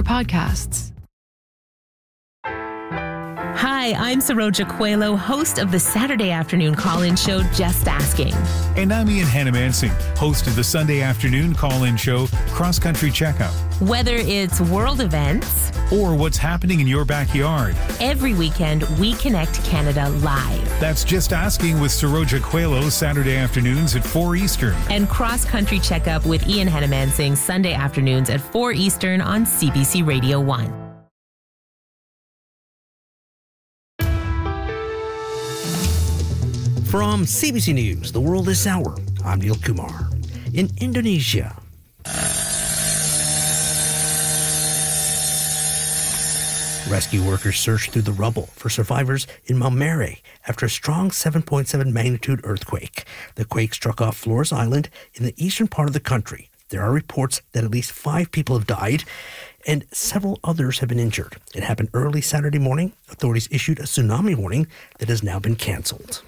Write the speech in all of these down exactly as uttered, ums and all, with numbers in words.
podcasts. Hi, I'm Saroja Coelho, host of the Saturday afternoon call-in show, Just Asking. And I'm Ian Hannah-Mansing, host of the Sunday afternoon call-in show, Cross Country Checkup. Whether it's world events or what's happening in your backyard, every weekend we connect Canada live. That's Just Asking with Saroja Coelho, Saturday afternoons at four Eastern. And Cross Country Checkup with Ian Hannah-Mansing, Sunday afternoons at four Eastern on C B C Radio one. From C B C News, The World This Hour, I'm Neil Kumar. In Indonesia, rescue workers searched through the rubble for survivors in Maumere after a strong seven point seven magnitude earthquake. The quake struck off Flores Island in the eastern part of the country. There are reports that at least five people have died and several others have been injured. It happened early Saturday morning. Authorities issued a tsunami warning that has now been canceled.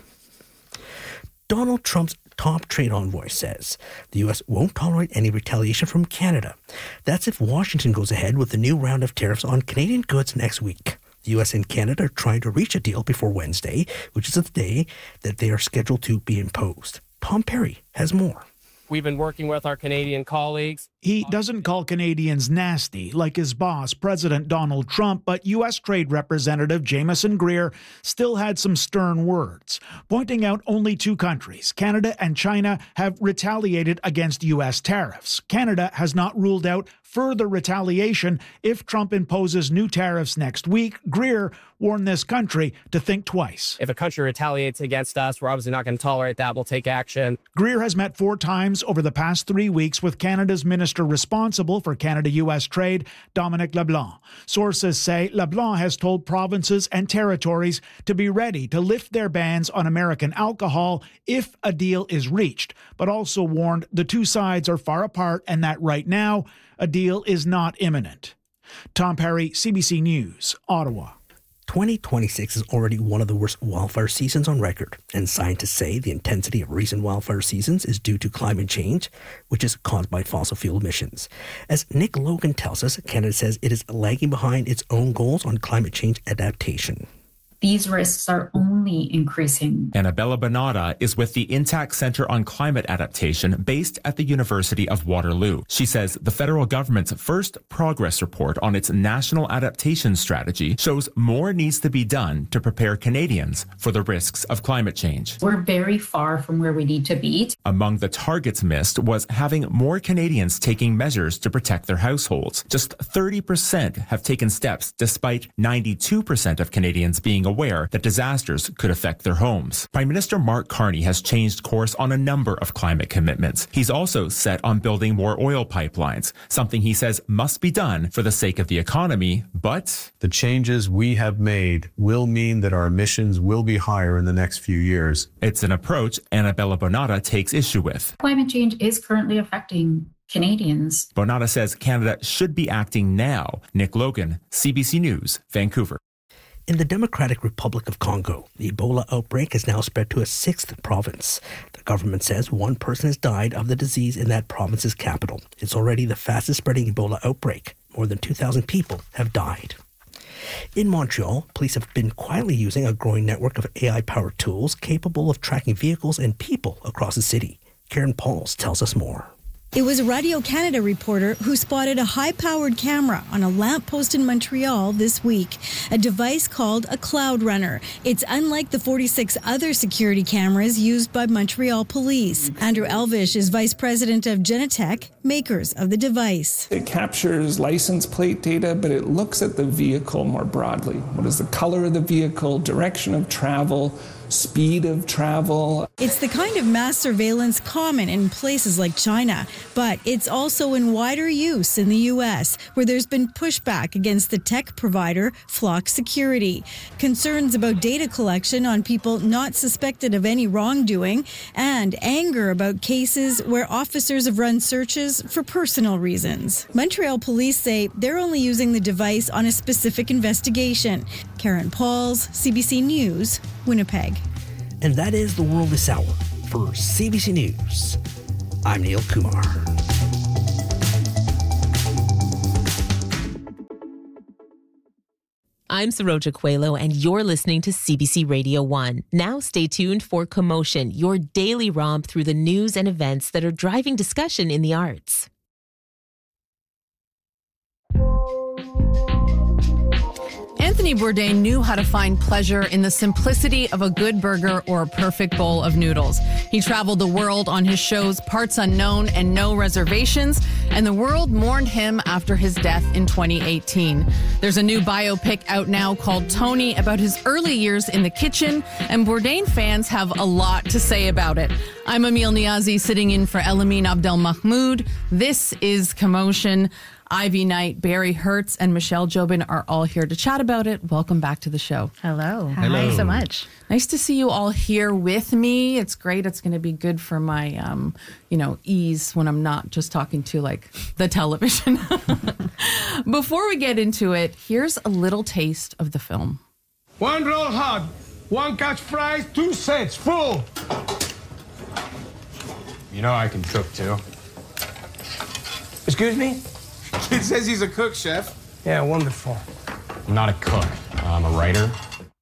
Donald Trump's top trade envoy says the U S won't tolerate any retaliation from Canada. That's if Washington goes ahead with the new round of tariffs on Canadian goods next week. The U S and Canada are trying to reach a deal before Wednesday, which is the day that they are scheduled to be imposed. Tom Perry has more. We've been working with our Canadian colleagues. He doesn't call Canadians nasty like his boss, President Donald Trump, but U S Trade Representative Jameson Greer still had some stern words, pointing out only two countries, Canada and China, have retaliated against U S tariffs. Canada has not ruled out further retaliation if Trump imposes new tariffs next week. Greer warned this country to think twice. If a country retaliates against us, we're obviously not going to tolerate that. We'll take action. Greer has met four times over the past three weeks with Canada's minister responsible for Canada-U S trade, Dominic LeBlanc. Sources say LeBlanc has told provinces and territories to be ready to lift their bans on American alcohol if a deal is reached, but also warned the two sides are far apart and that right now, a deal is not imminent. Tom Perry, C B C News, Ottawa. twenty twenty-six is already one of the worst wildfire seasons on record, and scientists say the intensity of recent wildfire seasons is due to climate change, which is caused by fossil fuel emissions. As Nick Logan tells us, Canada says it is lagging behind its own goals on climate change adaptation. These risks are only increasing. Annabella Bonata is with the Intact Centre on Climate Adaptation based at the University of Waterloo. She says the federal government's first progress report on its national adaptation strategy shows more needs to be done to prepare Canadians for the risks of climate change. We're very far from where we need to be. Among the targets missed was having more Canadians taking measures to protect their households. Just thirty percent have taken steps despite ninety-two percent of Canadians being aware that disasters could affect their homes. Prime Minister Mark Carney has changed course on a number of climate commitments. He's also set on building more oil pipelines, something he says must be done for the sake of the economy, but the changes we have made will mean that our emissions will be higher in the next few years. It's an approach Annabella Bonata takes issue with. Climate change is currently affecting Canadians. Bonata says Canada should be acting now. Nick Logan, C B C News, Vancouver. In the Democratic Republic of Congo, the Ebola outbreak has now spread to a sixth province. The government says one person has died of the disease in that province's capital. It's already the fastest spreading Ebola outbreak. More than two thousand people have died. In Montreal, police have been quietly using a growing network of A I-powered tools capable of tracking vehicles and people across the city. Karen Pauls tells us more. It was a Radio-Canada reporter who spotted a high-powered camera on a lamppost in Montreal this week, a device called a Cloud Runner. It's unlike the forty-six other security cameras used by Montreal police. Andrew Elvish is vice president of Genetec, makers of the device. It captures license plate data, but it looks at the vehicle more broadly. What is the color of the vehicle, direction of travel, speed of travel. It's the kind of mass surveillance common in places like China, but it's also in wider use in the U S, where there's been pushback against the tech provider Flock Security. Concerns about data collection on people not suspected of any wrongdoing, and anger about cases where officers have run searches for personal reasons. Montreal police say they're only using the device on a specific investigation. Karen Pauls, C B C News, Winnipeg. And that is The World This Hour. For C B C News, I'm Neil Kumar. I'm Saroja Coelho, and you're listening to C B C Radio one. Now stay tuned for Commotion, your daily romp through the news and events that are driving discussion in the arts. Anthony Bourdain knew how to find pleasure in the simplicity of a good burger or a perfect bowl of noodles. He traveled the world on his shows Parts Unknown and No Reservations, and the world mourned him after his death in twenty eighteen. There's a new biopic out now called Tony about his early years in the kitchen, and Bourdain fans have a lot to say about it. I'm Emil Niazi, sitting in for Elamine Abdelmahmoud. This is Commotion. Ivy Knight, Barry Hertz, and Michelle Jobin are all here to chat about it. Welcome back to the show. Hello. Hello. Thanks so much. Nice to see you all here with me. It's great. It's going to be good for my, um, you know, ease when I'm not just talking to like the television. Before we get into it, here's a little taste of the film. One roll hot, one catch fries, two sets, full. You know I can cook too. Excuse me? Kid says he's a cook, chef. Yeah, wonderful. I'm not a cook. I'm a writer.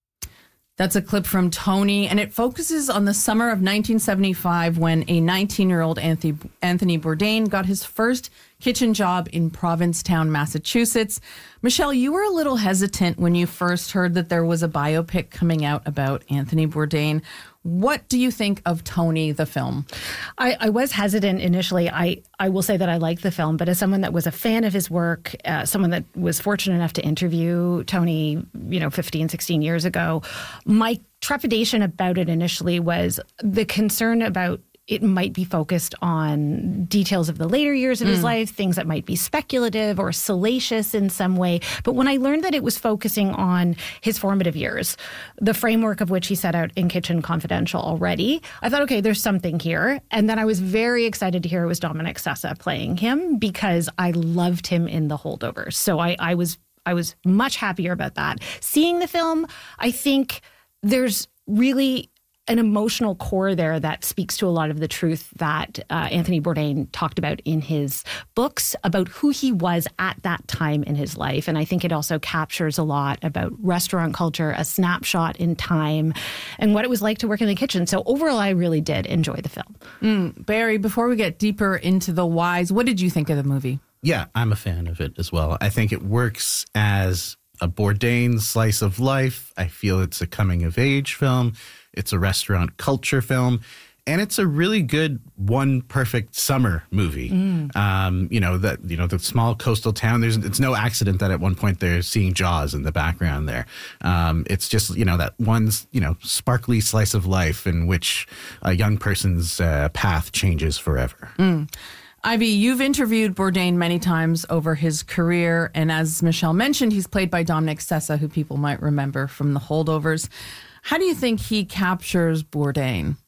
That's a clip from Tony, and it focuses on the summer of nineteen seventy-five when a nineteen-year-old Anthony, Anthony Bourdain got his first kitchen job in Provincetown, Massachusetts. Michelle, you were a little hesitant when you first heard that there was a biopic coming out about Anthony Bourdain. What do you think of Tony, the film? I, I was hesitant initially. I, I will say that I liked the film, but as someone that was a fan of his work, uh, someone that was fortunate enough to interview Tony, you know, fifteen, sixteen years ago, my trepidation about it initially was the concern about it might be focused on details of the later years of mm. his life, things that might be speculative or salacious in some way. But when I learned that it was focusing on his formative years, the framework of which he set out in Kitchen Confidential already, I thought, okay, there's something here. And then I was very excited to hear it was Dominic Sessa playing him because I loved him in The Holdovers. So I, I was I was much happier about that. Seeing the film, I think there's really an emotional core there that speaks to a lot of the truth that uh, Anthony Bourdain talked about in his books about who he was at that time in his life. And I think it also captures a lot about restaurant culture, a snapshot in time, and what it was like to work in the kitchen. So overall, I really did enjoy the film. Mm, Barry, before we get deeper into the whys, what did you think of the movie? Yeah, I'm a fan of it as well. I think it works as a Bourdain slice of life. I feel it's a coming-of-age film. It's a restaurant culture film, and it's a really good one perfect summer movie. Mm. Um, you know, that, you know, the small coastal town, there's, it's no accident that at one point they're seeing Jaws in the background there. Um, it's just, you know, that one, you know, sparkly slice of life in which a young person's uh, path changes forever. Mm. Ivy, you've interviewed Bourdain many times over his career, and as Michelle mentioned, he's played by Dominic Sessa, who people might remember from The Holdovers. How do you think he captures Bourdain?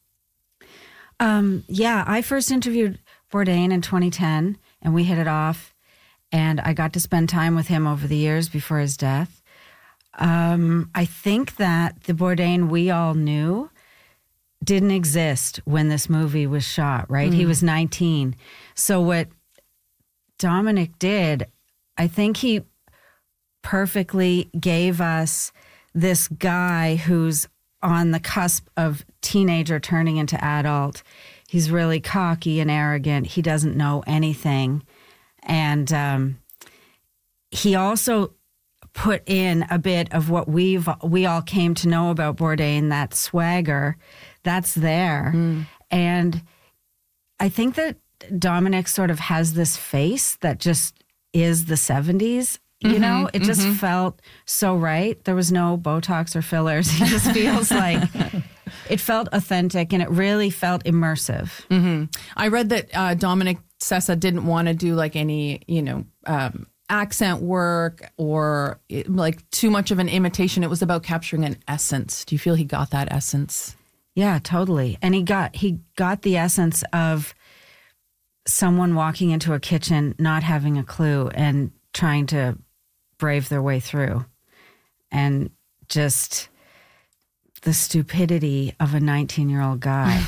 Um, yeah, I first interviewed Bourdain in twenty ten, and we hit it off, and I got to spend time with him over the years before his death. Um, I think that the Bourdain we all knew didn't exist when this movie was shot, right? Mm. He was nineteen. So what Dominic did, I think he perfectly gave us this guy who's on the cusp of teenager turning into adult. He's really cocky and arrogant. He doesn't know anything. And um, he also put in a bit of what we've we all came to know about Bourdain, that swagger, that's there. Mm. And I think that Dominic sort of has this face that just is the seventies. You mm-hmm, know, it just mm-hmm. felt so right. There was no Botox or fillers. It just feels like it felt authentic, and it really felt immersive. Mm-hmm. I read that uh, Dominic Sessa didn't want to do like any, you know, um, accent work or like too much of an imitation. It was about capturing an essence. Do you feel he got that essence? Yeah, totally. And he got he got the essence of someone walking into a kitchen, not having a clue, and trying to brave their way through, and just the stupidity of a nineteen-year-old guy.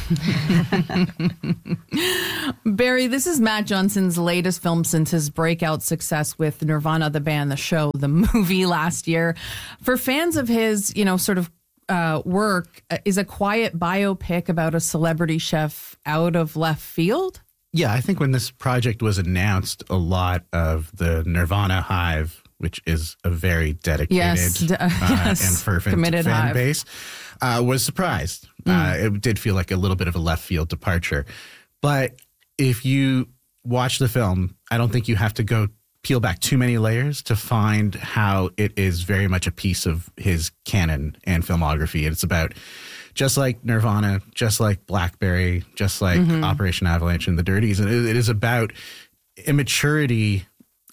Barry, this is Matt Johnson's latest film since his breakout success with Nirvana, the band, the show, the movie last year. For fans of his, you know, sort of uh, work, is a quiet biopic about a celebrity chef out of left field? Yeah, I think when this project was announced, a lot of the Nirvana hive, which is a very dedicated yes, uh, yes, and fervent committed fan hive. base, uh, was surprised. Mm. Uh, it did feel like a little bit of a left field departure. But if you watch the film, I don't think you have to go peel back too many layers to find how it is very much a piece of his canon and filmography. It's about, just like Nirvana, just like Blackberry, just like mm-hmm. Operation Avalanche and the Dirties, and it, it is about immaturity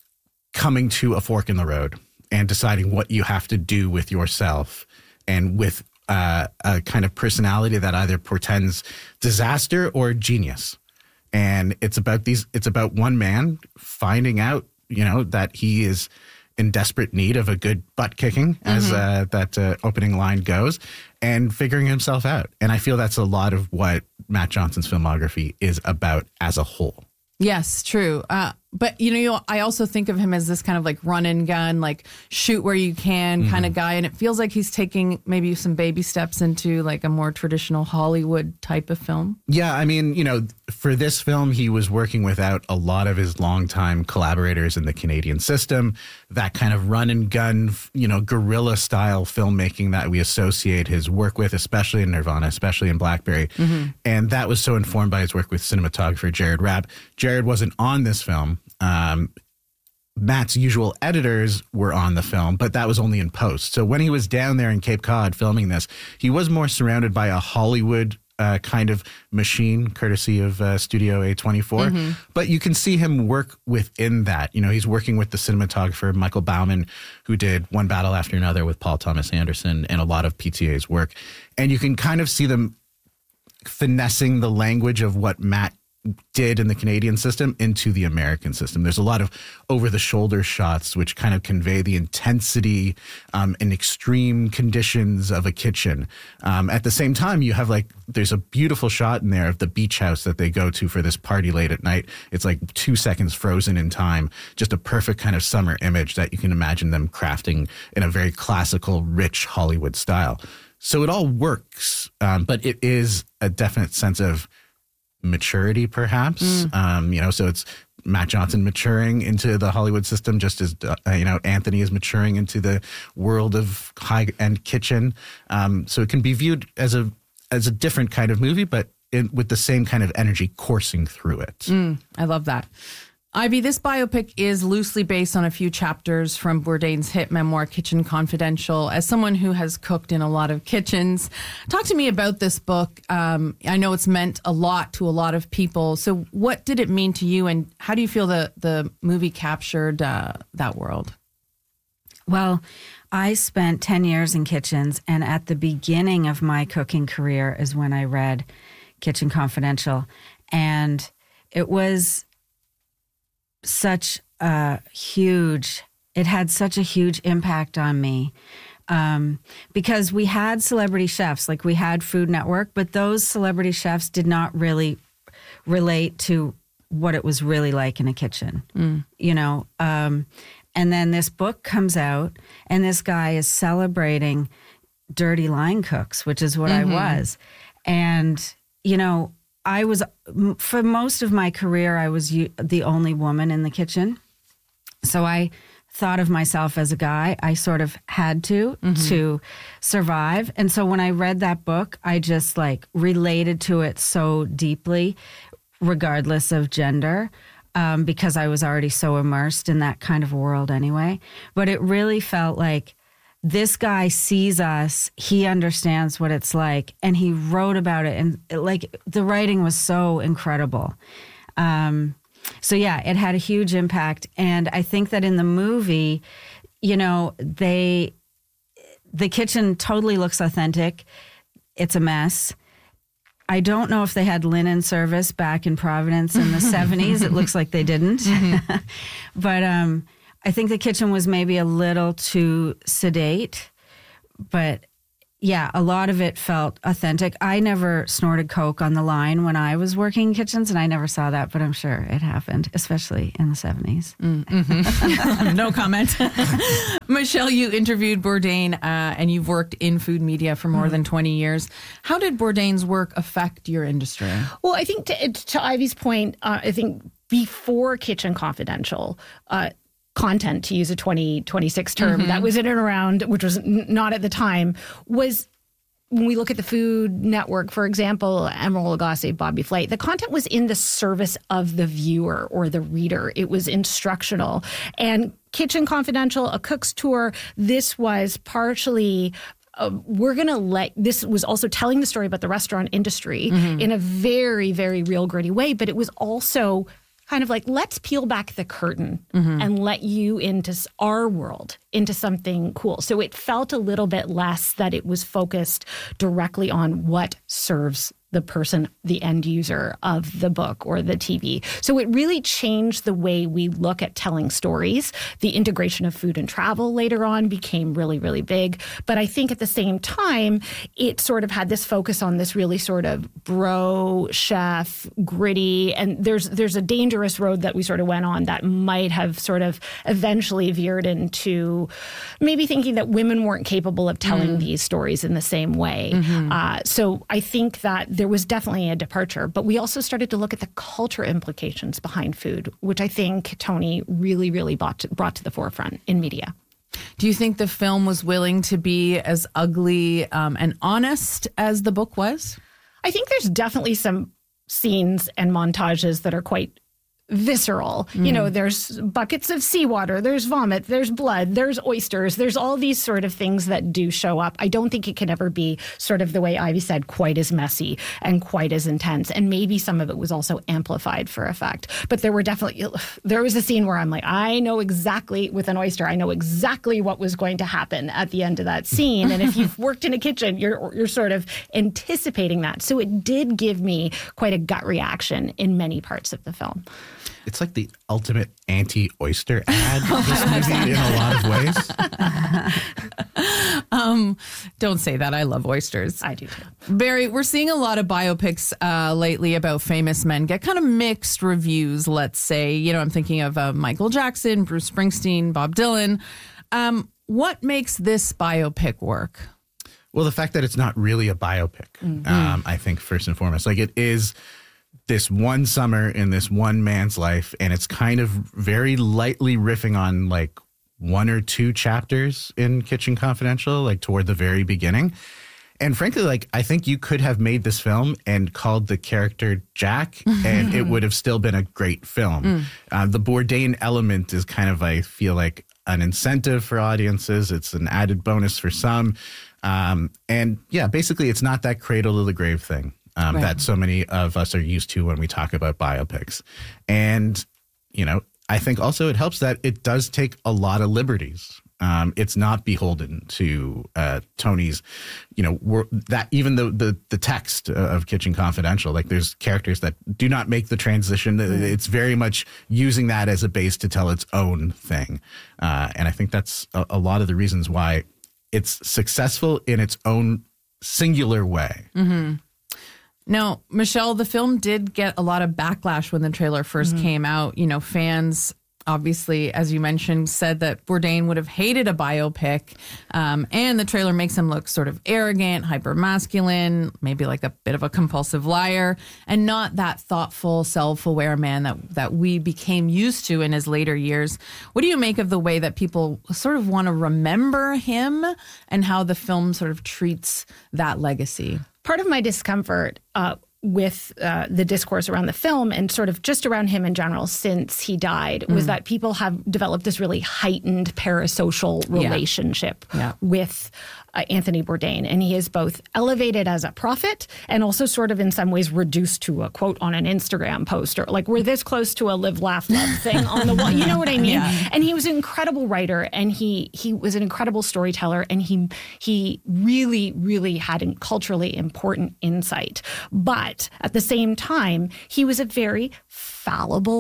coming to a fork in the road and deciding what you have to do with yourself and with uh, a kind of personality that either portends disaster or genius. And it's about these, it's about one man finding out, you know, that he is in desperate need of a good butt kicking, mm-hmm. as uh, that uh, opening line goes, and figuring himself out. And I feel that's a lot of what Matt Johnson's filmography is about as a whole. Yes, true. Uh, but, you know, you know, I also think of him as this kind of like run and gun, like shoot where you can mm-hmm. kind of guy. And it feels like he's taking maybe some baby steps into like a more traditional Hollywood type of film. Yeah, I mean, you know, for this film, he was working without a lot of his longtime collaborators in the Canadian system. That kind of run and gun, you know, guerrilla style filmmaking that we associate his work with, especially in Nirvana, especially in Blackberry. Mm-hmm. And that was so informed by his work with cinematographer Jared Rapp. Jared wasn't on this film. Um, Matt's usual editors were on the film, but that was only in post. So when he was down there in Cape Cod filming this, he was more surrounded by a Hollywood uh, kind of machine, courtesy of uh, Studio A twenty-four. Mm-hmm. But you can see him work within that. You know, he's working with the cinematographer Michael Bauman, who did One Battle After Another with Paul Thomas Anderson and a lot of P T A's work. And you can kind of see them finessing the language of what Matt did in the Canadian system into the American system. There's a lot of over-the-shoulder shots which kind of convey the intensity um, and extreme conditions of a kitchen. Um, at the same time, you have like, there's a beautiful shot in there of the beach house that they go to for this party late at night. It's like two seconds frozen in time, just a perfect kind of summer image that you can imagine them crafting in a very classical, rich Hollywood style. So it all works, um, but it is a definite sense of maturity, perhaps. Mm. Um, you know, so it's Matt Johnson maturing into the Hollywood system, just as uh, you know, Anthony is maturing into the world of high-end kitchen. Um, so it can be viewed as a as a different kind of movie, but in, with the same kind of energy coursing through it. Mm, I love that. Ivy, this biopic is loosely based on a few chapters from Bourdain's hit memoir, Kitchen Confidential. As someone who has cooked in a lot of kitchens, talk to me about this book. Um, I know it's meant a lot to a lot of people. So what did it mean to you, and how do you feel the, the movie captured uh, that world? Well, I spent ten years in kitchens, and at the beginning of my cooking career is when I read Kitchen Confidential. And it was such a huge, it had such a huge impact on me. Um, because we had celebrity chefs, like we had Food Network, but those celebrity chefs did not really relate to what it was really like in a kitchen, mm. you know. Um, and then this book comes out, and this guy is celebrating dirty line cooks, which is what mm-hmm. I was. And, you know, I was, for most of my career, I was the only woman in the kitchen. So I thought of myself as a guy. I sort of had to, mm-hmm. to survive. And so when I read that book, I just like related to it so deeply, regardless of gender, um, because I was already so immersed in that kind of world anyway. But it really felt like this guy sees us, he understands what it's like, and he wrote about it. And it, like, the writing was so incredible. Um, so yeah, it had a huge impact. And I think that in the movie, you know, they, the kitchen totally looks authentic. It's a mess. I don't know if they had linen service back in Providence in the seventies. It looks like they didn't. Mm-hmm. But um, I think the kitchen was maybe a little too sedate. But yeah, a lot of it felt authentic. I never snorted Coke on the line when I was working in kitchens, and I never saw that, but I'm sure it happened, especially in the seventies. Mm-hmm. No comment. Michelle, you interviewed Bourdain, uh, and you've worked in food media for more mm-hmm. than twenty years. How did Bourdain's work affect your industry? Well, I think to, to Ivy's point, uh, I think before Kitchen Confidential, uh, content, to use a twenty twenty-six term, mm-hmm. that was in and around, which was n- not at the time, was when we look at the Food Network, for example, Emerald Lagasse, Bobby Flay, the content was in the service of the viewer or the reader. It was instructional. And Kitchen Confidential, A Cook's Tour, this was partially... Uh, we're going to let, this was also telling the story about the restaurant industry mm-hmm. in a very, very real, gritty way, but it was also kind of like, let's peel back the curtain mm-hmm. and let you into our world, into something cool. So it felt a little bit less that it was focused directly on what serves the person, the end user of the book or the T V. So it really changed the way we look at telling stories. The integration of food and travel later on became really, really big. But I think at the same time, it sort of had this focus on this really sort of bro, chef, gritty. And there's there's a dangerous road that we sort of went on that might have sort of eventually veered into maybe thinking that women weren't capable of telling mm. these stories in the same way. Mm-hmm. Uh, so I think that there was definitely a departure, but we also started to look at the culture implications behind food, which I think Tony really, really brought to, brought to the forefront in media. Do you think the film was willing to be as ugly um, and honest as the book was? I think there's definitely some scenes and montages that are quite visceral. Mm. You know, there's buckets of seawater, there's vomit, there's blood, there's oysters, there's all these sort of things that do show up. I don't think it can ever be sort of the way Ivy said, quite as messy and quite as intense. And maybe some of it was also amplified for effect. But there were definitely, there was a scene where I'm like, I know exactly, with an oyster, I know exactly what was going to happen at the end of that scene. And if you've worked in a kitchen, you're you're sort of anticipating that. So it did give me quite a gut reaction in many parts of the film. It's like the ultimate anti-oyster ad, this movie, in a lot of ways. um, don't say that. I love oysters. I do too. Barry, we're seeing a lot of biopics uh, lately about famous men get kind of mixed reviews, let's say. You know, I'm thinking of uh, Michael Jackson, Bruce Springsteen, Bob Dylan. Um, what makes this biopic work? Well, the fact that it's not really a biopic, mm-hmm. um, I think, first and foremost. Like, it is this one summer in this one man's life, and it's kind of very lightly riffing on like one or two chapters in Kitchen Confidential, like toward the very beginning. And frankly, like, I think you could have made this film and called the character Jack, and it would have still been a great film. Mm. Uh, the Bourdain element is kind of, I feel like, an incentive for audiences. It's an added bonus for some. Um, and yeah, basically, it's not that cradle to the grave thing. Um, right. that so many of us are used to when we talk about biopics. And, you know, I think also it helps that it does take a lot of liberties. Um, it's not beholden to uh, Tony's, you know, wor- that even the, the the text of Kitchen Confidential, like there's characters that do not make the transition. Mm. It's very much using that as a base to tell its own thing. Uh, and I think that's a, a lot of the reasons why it's successful in its own singular way. Mm-hmm. Now, Michelle, the film did get a lot of backlash when the trailer first mm-hmm. came out. You know, fans, obviously, as you mentioned, said that Bourdain would have hated a biopic. Um, and the trailer makes him look sort of arrogant, hyper-masculine, maybe like a bit of a compulsive liar, and not that thoughtful, self-aware man that, that we became used to in his later years. What do you make of the way that people sort of want to remember him and how the film sort of treats that legacy? Part of my discomfort uh, with uh, the discourse around the film and sort of just around him in general since he died was mm. that people have developed this really heightened parasocial relationship yeah. Yeah. with uh, Anthony Bourdain. And he is both elevated as a prophet and also sort of in some ways reduced to a quote on an Instagram poster. Like, we're this close to a live, laugh, love thing on the wall. You know what I mean? Yeah. And he was an incredible writer, and he he was an incredible storyteller, and he he really, really had a culturally important insight. But at the same time, he was a very fallible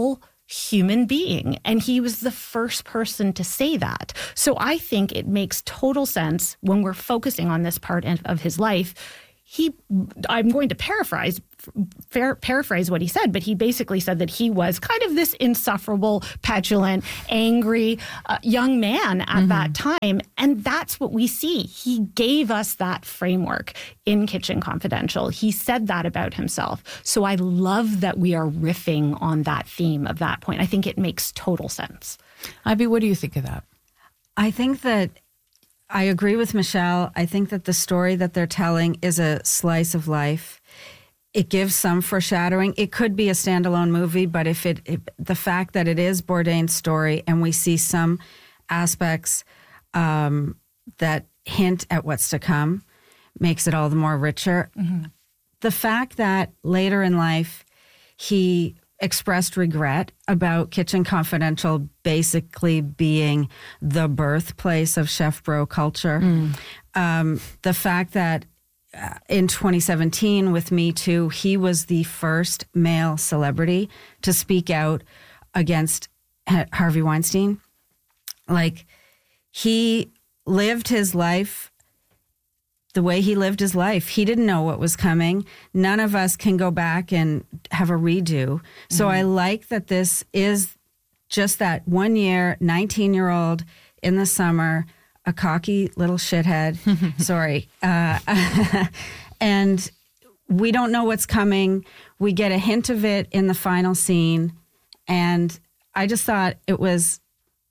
human being. And he was the first person to say that. So I think it makes total sense when we're focusing on this part of his life. He, I'm going to paraphrase, fair, paraphrase what he said, but he basically said that he was kind of this insufferable, petulant, angry uh, young man at mm-hmm. that time. And that's what we see. He gave us that framework in Kitchen Confidential. He said that about himself. So I love that we are riffing on that theme of that point. I think it makes total sense. Ivy, what do you think of that? I think that I agree with Michelle. I think that the story that they're telling is a slice of life. It gives some foreshadowing. It could be a standalone movie, but if it, it the fact that it is Bourdain's story and we see some aspects um, that hint at what's to come makes it all the more richer. Mm-hmm. The fact that later in life he expressed regret about Kitchen Confidential basically being the birthplace of chef bro culture. Mm. Um, the fact that uh, in twenty seventeen with Me Too, he was the first male celebrity to speak out against Harvey Weinstein. Like, he lived his life the way he lived his life. He didn't know what was coming. None of us can go back and have a redo. So mm-hmm. I like that this is just that one year, nineteen-year-old in the summer, a cocky little shithead. Sorry. Uh, and we don't know what's coming. We get a hint of it in the final scene. And I just thought it was,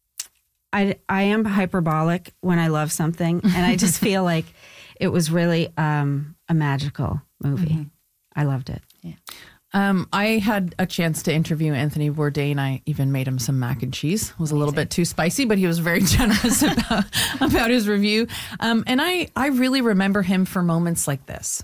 I, I am hyperbolic when I love something. And I just feel like it was really um, a magical movie. Mm-hmm. I loved it. Yeah. Um, I had a chance to interview Anthony Bourdain. I even made him some mac and cheese. It was a little bit too spicy, but he was very generous about about his review. Um, and I, I really remember him for moments like this.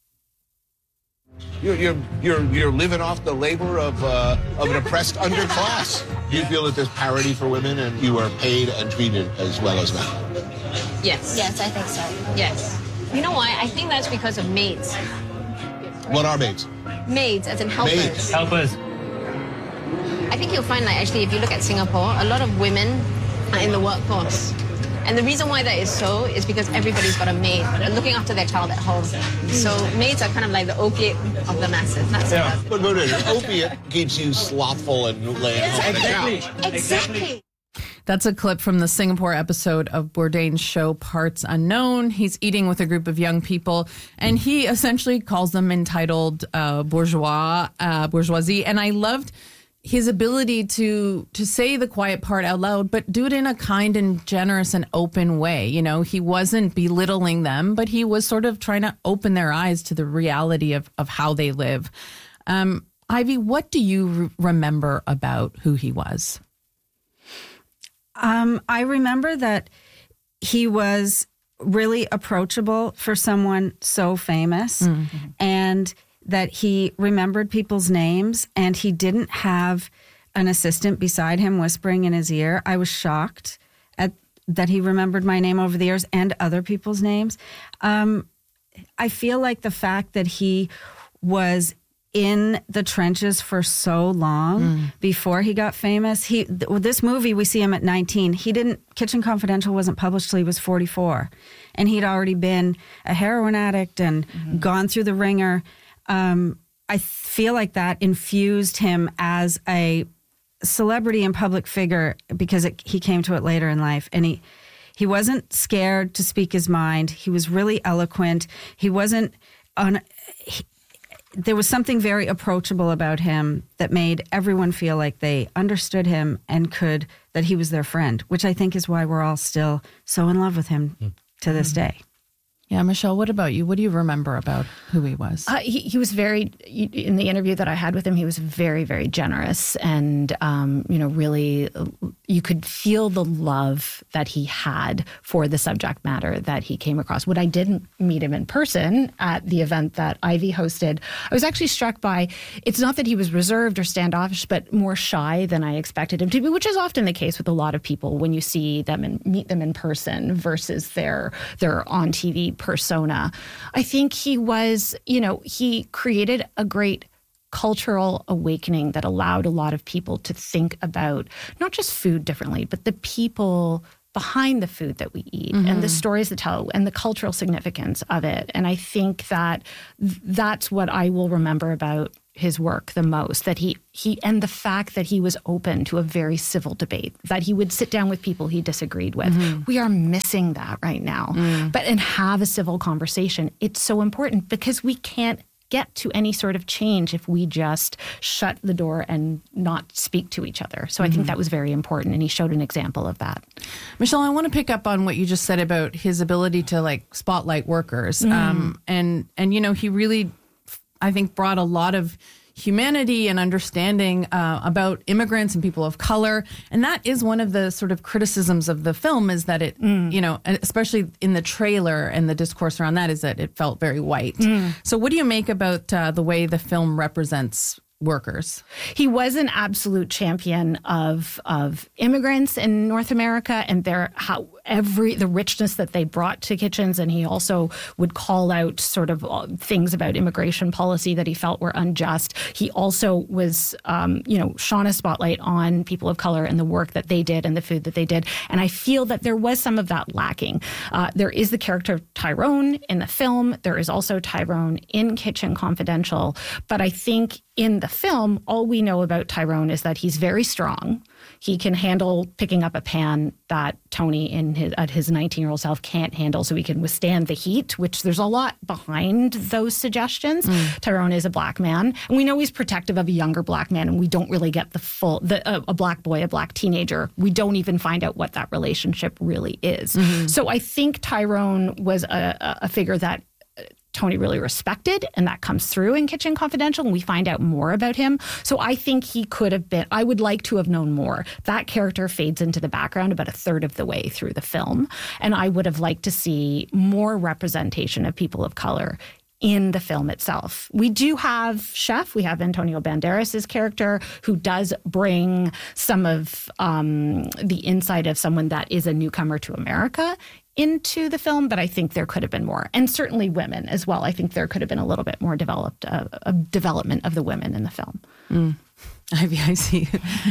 You're you're you're, you're living off the labor of uh, of an oppressed underclass. Do you feel that there's parity for women and you are paid and treated as well as men? Yes. Yes, I think so. Yes. You know why? I think that's because of maids. What are maids? Maids, as in helpers. Maids. Helpers. I think you'll find that actually if you look at Singapore, a lot of women are in the workforce. And the reason why that is so is because everybody's got a maid. They're looking after their child at home. So maids are kind of like the opiate of the masses. That's yeah. But, but, but opiate keeps you slothful and laying home on the couch. Exactly. That's a clip from the Singapore episode of Bourdain's show Parts Unknown. He's eating with a group of young people, and he essentially calls them entitled uh, bourgeois, uh, bourgeoisie. And I loved his ability to to say the quiet part out loud, but do it in a kind and generous and open way. You know, he wasn't belittling them, but he was sort of trying to open their eyes to the reality of, of how they live. Um, Ivy, what do you re- remember about who he was? Um, I remember that he was really approachable for someone so famous, mm-hmm. and that he remembered people's names, and he didn't have an assistant beside him whispering in his ear. I was shocked at that he remembered my name over the years and other people's names. Um, I feel like the fact that he was in the trenches for so long mm. before he got famous. He th- this movie, we see him at nineteen. He didn't, Kitchen Confidential wasn't published till he was forty-four. And he'd already been a heroin addict and mm-hmm. gone through the ringer. Um, I feel like that infused him as a celebrity and public figure because it, he came to it later in life. And he, he wasn't scared to speak his mind. He was really eloquent. He wasn't on... He, there was something very approachable about him that made everyone feel like they understood him and could, that he was their friend, which I think is why we're all still so in love with him mm. to this mm. day. Yeah, Michelle, what about you? What do you remember about who he was? Uh, he, he was very, in the interview that I had with him, he was very, very generous. And, um, you know, really, you could feel the love that he had for the subject matter that he came across. When I didn't meet him in person at the event that Ivy hosted, I was actually struck by, it's not that he was reserved or standoffish, but more shy than I expected him to be, which is often the case with a lot of people when you see them and meet them in person versus their, their on T V persona. I think he was, you know, he created a great cultural awakening that allowed a lot of people to think about not just food differently, but the people behind the food that we eat mm-hmm. and the stories that tell and the cultural significance of it. And I think that th- that's what I will remember about his work the most, that he, he, and the fact that he was open to a very civil debate, that he would sit down with people he disagreed with. Mm-hmm. We are missing that right now. Mm. But, and have a civil conversation. It's so important because we can't get to any sort of change if we just shut the door and not speak to each other. So I mm-hmm. think that was very important, and he showed an example of that. Michelle, I want to pick up on what you just said about his ability to like spotlight workers. Mm. Um, and, and, you know, he really, I think, brought a lot of humanity and understanding uh, about immigrants and people of color. And that is one of the sort of criticisms of the film, is that it, mm. you know, especially in the trailer and the discourse around that, is that it felt very white. Mm. So what do you make about uh, the way the film represents workers? He was an absolute champion of of immigrants in North America and their how every the richness that they brought to kitchens, and he also would call out sort of things about immigration policy that he felt were unjust. He also was, um, you know, shone a spotlight on people of color and the work that they did and the food that they did. And I feel that there was some of that lacking. Uh, there is the character of Tyrone in the film. There is also Tyrone in Kitchen Confidential. But I think in the film, all we know about Tyrone is that he's very strong. He can handle picking up a pan that Tony in his, at his nineteen-year-old self can't handle, so he can withstand the heat, which there's a lot behind those suggestions. Mm. Tyrone is a black man, and we know he's protective of a younger black man, and we don't really get the full, the, uh, a black boy, a black teenager. We don't even find out what that relationship really is. Mm-hmm. So I think Tyrone was a, a figure that Tony really respected, and that comes through in Kitchen Confidential, and we find out more about him. So I think he could have been, I would like to have known more. That character fades into the background about a third of the way through the film, and I would have liked to see more representation of people of color in the film itself. We do have Chef, we have Antonio Banderas' character, who does bring some of um, the insight of someone that is a newcomer to America into the film, but I think there could have been more. And certainly women as well. I think there could have been a little bit more developed uh, a development of the women in the film. Mm. Ivy, I see.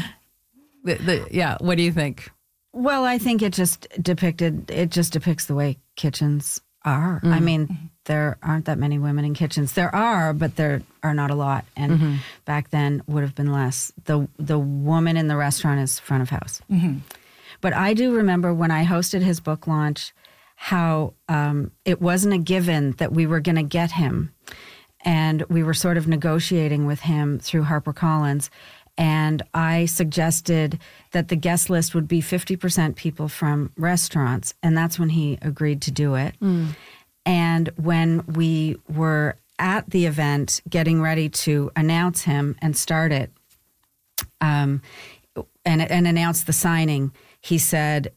the, the, yeah, what do you think? Well, I think it just depicted, it just depicts the way kitchens are. Mm. I mean, mm-hmm. there aren't that many women in kitchens. There are, but there are not a lot. And mm-hmm. back then would have been less. The, the woman in the restaurant is front of house. Mm-hmm. But I do remember when I hosted his book launch, how um, it wasn't a given that we were going to get him. And we were sort of negotiating with him through HarperCollins. And I suggested that the guest list would be fifty percent people from restaurants. And that's when he agreed to do it. Mm. And when we were at the event getting ready to announce him and start it, um, and, and announce the signing, he said,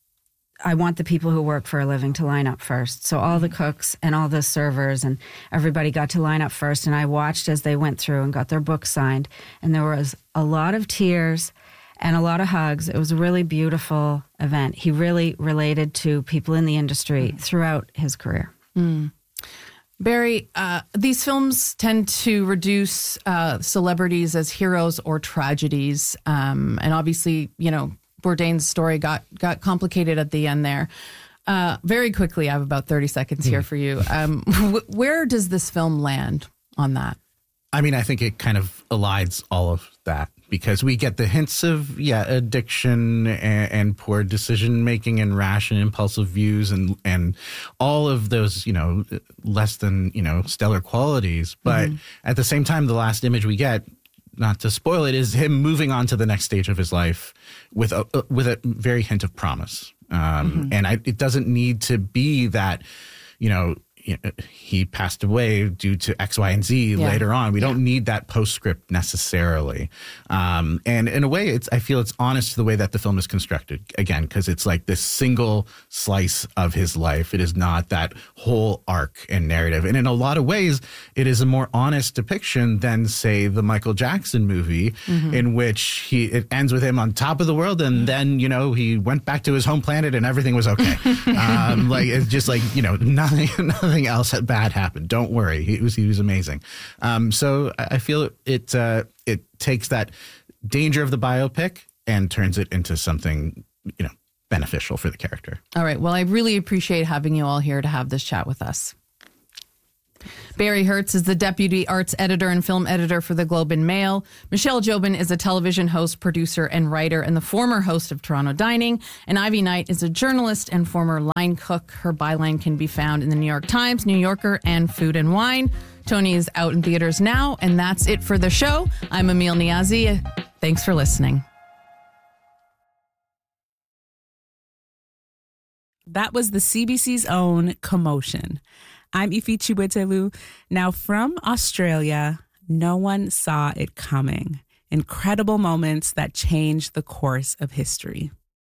I want the people who work for a living to line up first. So all the cooks and all the servers and everybody got to line up first. And I watched as they went through and got their books signed. And there was a lot of tears and a lot of hugs. It was a really beautiful event. He really related to people in the industry mm. throughout his career. Mm. Barry, uh, these films tend to reduce uh, celebrities as heroes or tragedies. Um, and obviously, you know, Bourdain's story got got complicated at the end there. Uh, very quickly, I have about thirty seconds here for you. Um, wh- where does this film land on that? I mean, I think it kind of elides all of that, because we get the hints of, yeah, addiction and, and poor decision making and rash and impulsive views and and all of those, you know, less than, you know, stellar qualities. But mm-hmm. at the same time, the last image we get, not to spoil it, is him moving on to the next stage of his life with a with a very hint of promise. Um, mm-hmm. And I, it doesn't need to be that, you know, he passed away due to X, Y, and Z yeah. later on. We yeah. don't need that postscript necessarily. Um, and in a way, it's I feel it's honest to the way that the film is constructed, again, because it's like this single slice of his life. It is not that whole arc and narrative. And in a lot of ways, it is a more honest depiction than, say, the Michael Jackson movie, mm-hmm. in which he it ends with him on top of the world, and then, you know, he went back to his home planet and everything was okay. um, like, it's just like, you know, nothing, nothing nothing else bad happened. Don't worry. He was he was amazing. Um, so I feel it it, uh, it takes that danger of the biopic and turns it into something, you know, beneficial for the character. All right. Well, I really appreciate having you all here to have this chat with us. Barry Hertz is the deputy arts editor and film editor for the Globe and Mail. Michelle Jobin is a television host, producer, and writer, and the former host of Toronto Dining. And Ivy Knight is a journalist and former line cook. Her byline can be found in the New York Times, New Yorker, and Food and Wine. Tony is out in theaters now, and that's it for the show. I'm Emil Niazi. Thanks for listening. That was the C B C's own Commotion. I'm Ifi Chiwetelu. Now from Australia, no one saw it coming. Incredible moments that changed the course of history.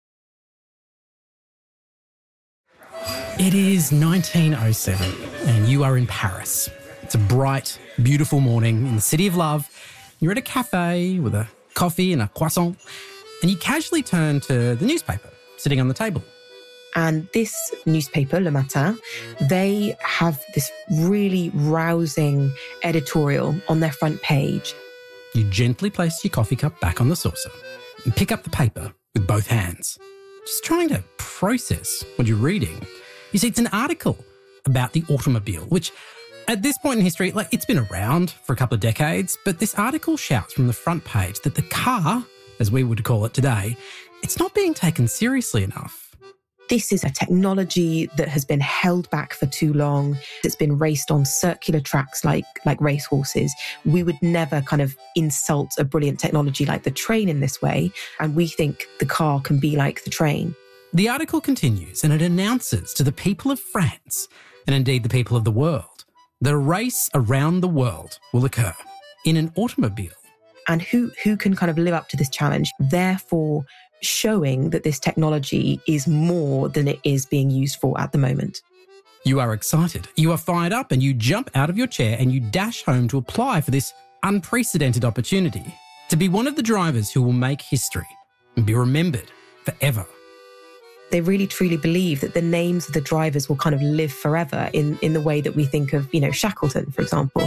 It is nineteen oh seven and you are in Paris. It's a bright, beautiful morning in the city of love. You're at a cafe with a coffee and a croissant, and you casually turn to the newspaper sitting on the table. And this newspaper, Le Matin, they have this really rousing editorial on their front page. You gently place your coffee cup back on the saucer and pick up the paper with both hands, just trying to process what you're reading. You see, it's an article about the automobile, which at this point in history, like it's been around for a couple of decades, but this article shouts from the front page that the car, as we would call it today, it's not being taken seriously enough. This is a technology that has been held back for too long. It's been raced on circular tracks like, like racehorses. We would never kind of insult a brilliant technology like the train in this way. And we think the car can be like the train. The article continues and it announces to the people of France, and indeed the people of the world, that a race around the world will occur in an automobile. And who, who can kind of live up to this challenge? Therefore, showing that this technology is more than it is being used for at the moment. You are excited, you are fired up, and you jump out of your chair and you dash home to apply for this unprecedented opportunity to be one of the drivers who will make history and be remembered forever. They really truly believe that the names of the drivers will kind of live forever in, in the way that we think of, you know, Shackleton, for example.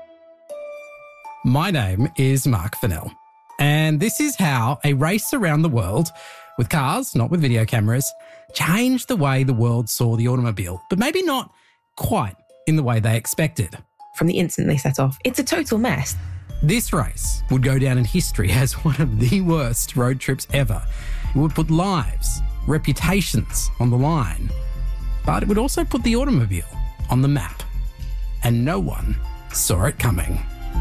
My name is Mark Fennell. And this is how a race around the world, with cars, not with video cameras, changed the way the world saw the automobile, but maybe not quite in the way they expected. From the instant they set off, it's a total mess. This race would go down in history as one of the worst road trips ever. It would put lives, reputations on the line, but it would also put the automobile on the map. And no one saw it coming.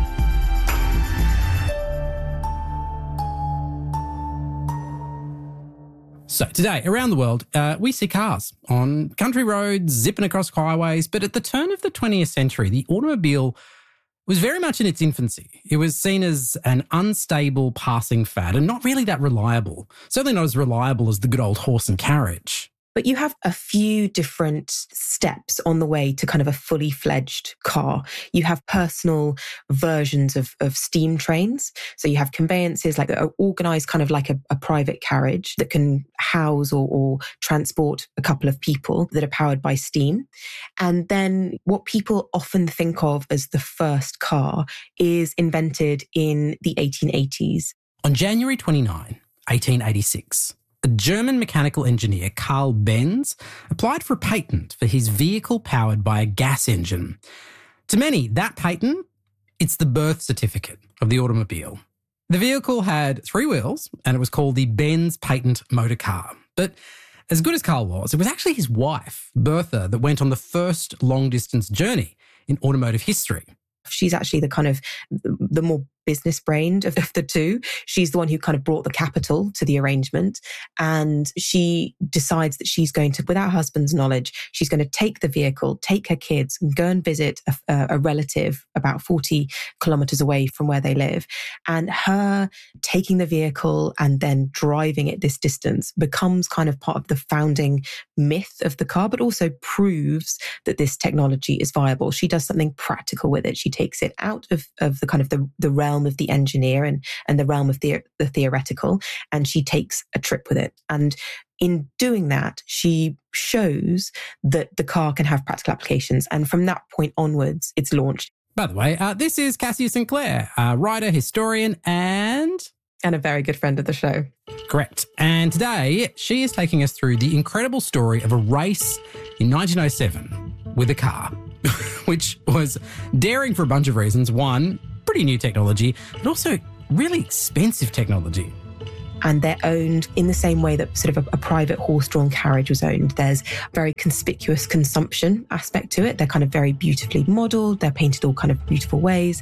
So today, around the world, uh, we see cars on country roads, zipping across highways. But at the turn of the twentieth century, the automobile was very much in its infancy. It was seen as an unstable passing fad and not really that reliable. Certainly not as reliable as the good old horse and carriage. But you have a few different steps on the way to kind of a fully fledged car. You have personal versions of, of steam trains. So you have conveyances like are organized kind of like a, a private carriage that can house or, or transport a couple of people that are powered by steam. And then what people often think of as the first car is invented in the eighteen eighties. On January twenty-ninth, eighteen eighty-six, a German mechanical engineer, Carl Benz, applied for a patent for his vehicle powered by a gas engine. To many, that patent, it's the birth certificate of the automobile. The vehicle had three wheels and it was called the Benz Patent Motor Car. But as good as Carl was, it was actually his wife, Bertha, that went on the first long-distance journey in automotive history. She's actually the kind of the more business-brained of the two. She's the one who kind of brought the capital to the arrangement. And she decides that she's going to, without her husband's knowledge, she's going to take the vehicle, take her kids, and go and visit a, a relative about forty kilometers away from where they live. And her taking the vehicle and then driving it this distance becomes kind of part of the founding myth of the car, but also proves that this technology is viable. She does something practical with it. She takes it out of, of the kind of the, the realm of the engineer and, and the realm of the, the theoretical, and she takes a trip with it. And In doing that, she shows that the car can have practical applications. And from that point onwards, it's launched. By the way, uh, this is Cassia Sinclair, a writer, historian, and... And a very good friend of the show. Correct. And today, she is taking us through the incredible story of a race in nineteen oh seven with a car, which was daring for a bunch of reasons. One, pretty new technology, but also really expensive technology. And they're owned in the same way that sort of a, a private horse-drawn carriage was owned. There's very conspicuous consumption aspect to it. They're kind of very beautifully modelled. They're painted all kind of beautiful ways.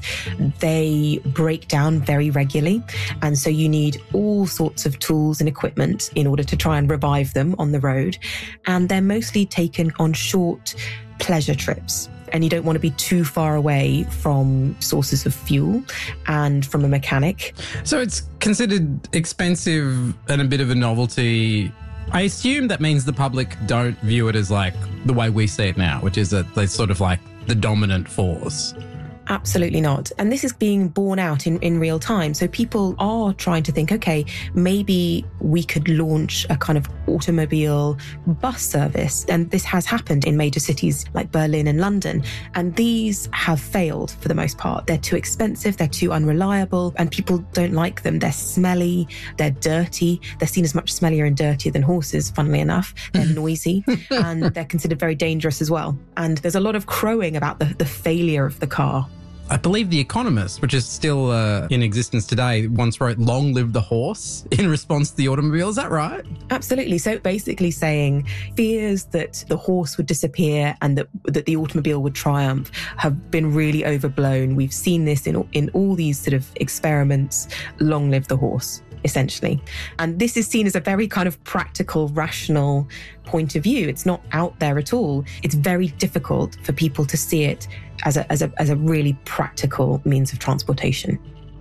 They break down very regularly. And so you need all sorts of tools and equipment in order to try and revive them on the road. And they're mostly taken on short pleasure trips. And you don't want to be too far away from sources of fuel and from a mechanic. So it's considered expensive and a bit of a novelty. I assume that means the public don't view it as like the way we see it now, which is that they're sort of like the dominant force. Absolutely not. And this is being borne out in, in real time. So people are trying to think, okay, maybe we could launch a kind of automobile bus service. And this has happened in major cities like Berlin and London. And these have failed for the most part. They're too expensive, they're too unreliable, and people don't like them. They're smelly, they're dirty. They're seen as much smellier and dirtier than horses, funnily enough. They're noisy, and they're considered very dangerous as well. And there's a lot of crowing about the, the failure of the car. I believe The Economist, which is still uh, in existence today, once wrote "Long live the horse" in response to the automobile. Is that right? Absolutely. So basically saying fears that the horse would disappear and that that the automobile would triumph have been really overblown. We've seen this in in all these sort of experiments. Long live the horse, essentially. And this is seen as a very kind of practical, rational point of view. It's not out there at all. It's very difficult for people to see it as a, as a, as a really practical means of transportation.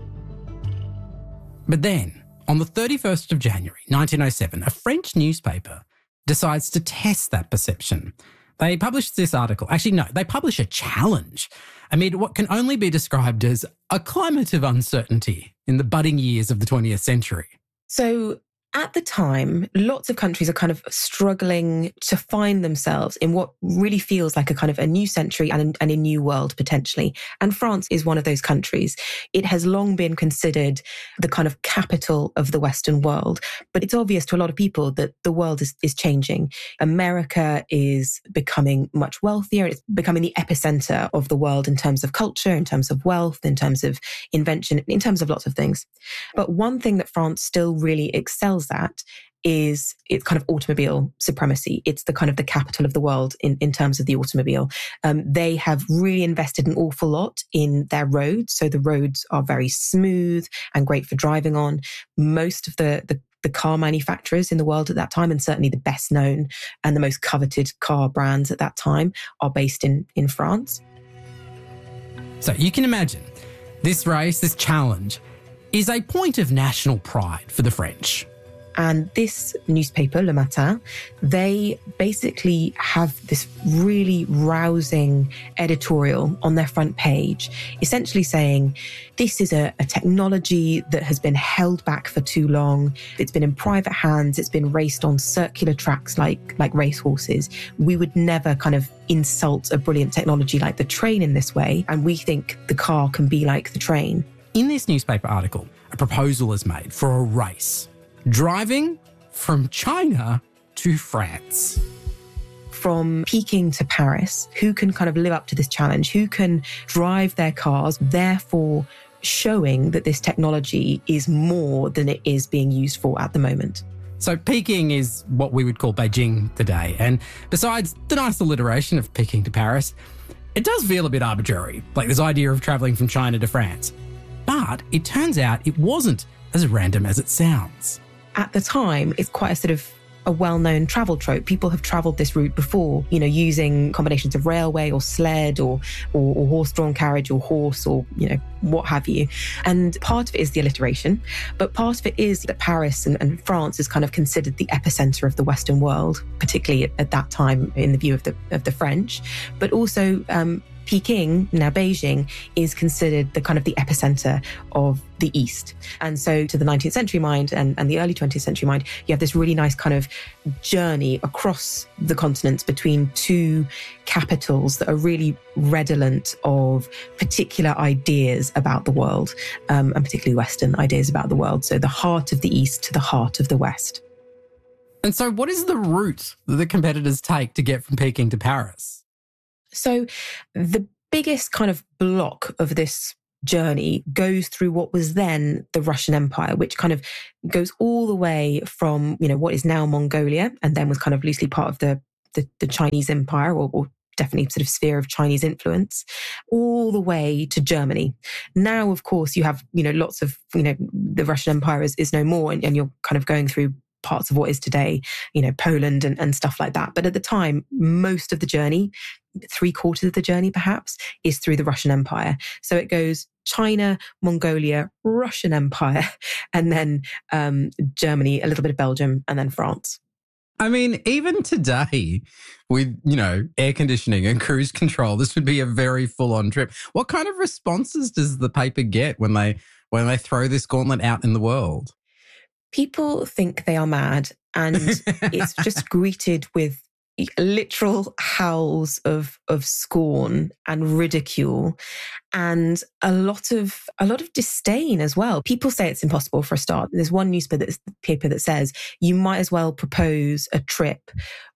But then, on the thirty-first of January, nineteen oh seven, a French newspaper decides to test that perception. They published this article. Actually, no, they publish a challenge amid what can only be described as a climate of uncertainty in the budding years of the twentieth century. So at the time, lots of countries are kind of struggling to find themselves in what really feels like a kind of a new century and, and a new world, potentially. And France is one of those countries. It has long been considered the kind of capital of the Western world. But it's obvious to a lot of people that the world is, is changing. America is becoming much wealthier. It's becoming the epicenter of the world in terms of culture, in terms of wealth, in terms of invention, in terms of lots of things. But one thing that France still really excels at is it's kind of automobile supremacy. It's the kind of the capital of the world in, in terms of the automobile. Um, they have really invested an awful lot in their roads. So the roads are very smooth and great for driving on. Most of the, the the car manufacturers in the world at that time, and certainly the best known and the most coveted car brands at that time, are based in, in France. So you can imagine this race, this challenge, is a point of national pride for the French. And this newspaper, Le Matin, they basically have this really rousing editorial on their front page, essentially saying, this is a, a technology that has been held back for too long. It's been in private hands. It's been raced on circular tracks like, like racehorses. We would never kind of insult a brilliant technology like the train in this way. And we think the car can be like the train. In this newspaper article, a proposal is made for a race. Driving from China to France. From Peking to Paris, who can kind of live up to this challenge? Who can drive their cars, therefore showing that this technology is more than it is being used for at the moment? So Peking is what we would call Beijing today. And besides the nice alliteration of Peking to Paris, it does feel a bit arbitrary, like this idea of travelling from China to France. But it turns out it wasn't as random as it sounds. At the time, it's quite a sort of a well-known travel trope. People have travelled this route before, you know, using combinations of railway or sled or, or, or horse-drawn carriage or horse or, you know, what have you. And part of it is the alliteration, but part of it is that Paris and, and France is kind of considered the epicenter of the Western world, particularly at, at that time in the view of the of the French. But also, um, Peking, now Beijing, is considered the kind of the epicenter of the East. And so to the nineteenth century mind and, and the early twentieth century mind, you have this really nice kind of journey across the continents between two capitals that are really redolent of particular ideas about the world, um, and particularly Western ideas about the world. So the heart of the East to the heart of the West. And so what is the route that the competitors take to get from Peking to Paris? So the biggest kind of block of this journey goes through what was then the Russian Empire, which kind of goes all the way from, you know, what is now Mongolia and then was kind of loosely part of the, the, the Chinese Empire, or, or definitely sort of sphere of Chinese influence, all the way to Germany. Now, of course, you have, you know, lots of, you know, the Russian Empire is, is no more, and, and you're kind of going through parts of what is today, you know, Poland and, and stuff like that. But at the time, most of the journey, three quarters of the journey perhaps, is through the Russian Empire. So it goes China, Mongolia, Russian Empire, and then um, Germany, a little bit of Belgium, and then France. I mean, even today with, you know, air conditioning and cruise control, this would be a very full-on trip. What kind of responses does the paper get when they when they throw this gauntlet out in the world? People think they are mad, and it's just greeted with literal howls of of scorn and ridicule, and a lot of a lot of disdain as well. People say it's impossible for a start. There's one newspaper that, paper that says you might as well propose a trip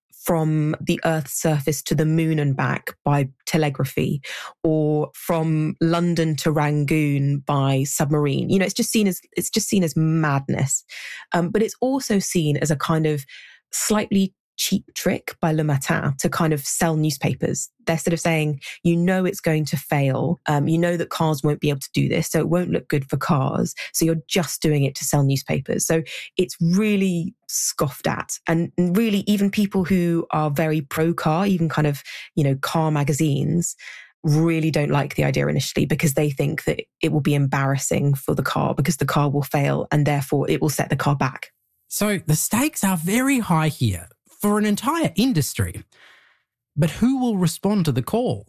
from the Earth's surface to the moon and back by telegraphy, or from London to Rangoon by submarine. You know, it's just seen as it's just seen as madness, um, but it's also seen as a kind of slightly cheap trick by Le Matin to kind of sell newspapers. They're sort of saying, you know, it's going to fail. Um, you know that cars won't be able to do this, so it won't look good for cars. So you're just doing it to sell newspapers. So it's really scoffed at. And really, even people who are very pro-car, even kind of, you know, car magazines, really don't like the idea initially, because they think that it will be embarrassing for the car because the car will fail and therefore it will set the car back. So the stakes are very high here for an entire industry. But who will respond to the call?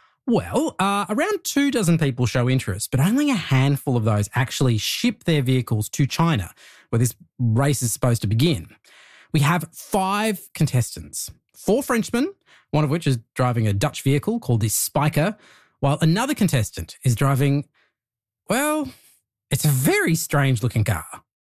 Well, uh, around two dozen people show interest, but only a handful of those actually ship their vehicles to China, where this race is supposed to begin. We have five contestants, four Frenchmen, one of which is driving a Dutch vehicle called the Spiker, while another contestant is driving, well, it's a very strange looking car.